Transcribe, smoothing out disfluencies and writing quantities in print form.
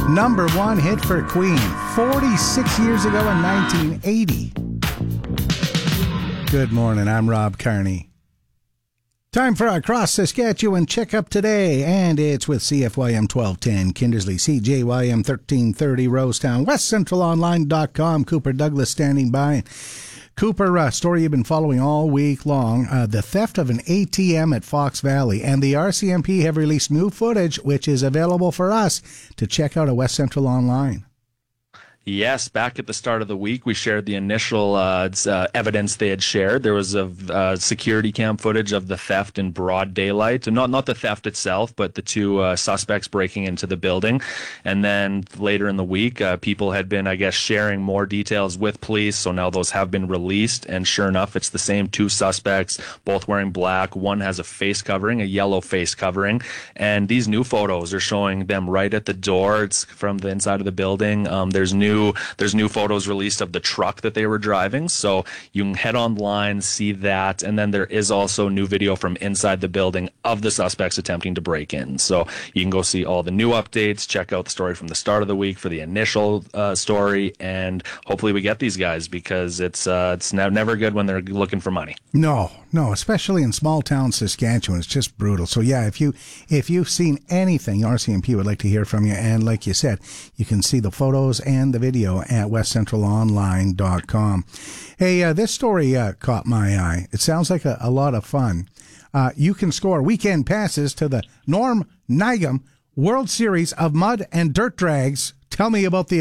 Number one hit for Queen 46 years ago in 1980. Good morning, I'm Rob Carney. Time for our Cross Saskatchewan Checkup today, and it's with CFYM 1210, Kindersley, CJYM 1330, Rosetown, WestCentralOnline.com. Cooper Douglas standing by. Cooper, story you've been following all week long, the theft of an ATM at Fox Valley, and the RCMP have released new footage, which is available for us to check out at West Central Online. Yes, back at the start of the week, we shared the initial evidence they had shared. There was a security cam footage of the theft in broad daylight. And not the theft itself, but the two suspects breaking into the building. And then later in the week, people had been, I guess, sharing more details with police. So now those have been released. And sure enough, it's the same two suspects, both wearing black. One has a face covering, a yellow face covering. And these new photos are showing them right at the door. It's from the inside of the building. There's new photos released of the truck that they were driving, so you can head online, see that, and then there is also new video from inside the building of the suspects attempting to break in. So you can go see all the new updates, check out the story from the start of the week for the initial story, and hopefully we get these guys, because it's never good when they're looking for money. No, especially in small town Saskatchewan, it's just brutal. So yeah, if you've seen anything, RCMP would like to hear from you, and like you said, you can see the photos and the video at westcentralonline.com. Hey, this story caught my eye. It sounds like a lot of fun. You can score weekend passes to the Norm Nigam World Series of Mud and Dirt Drags. Tell me about the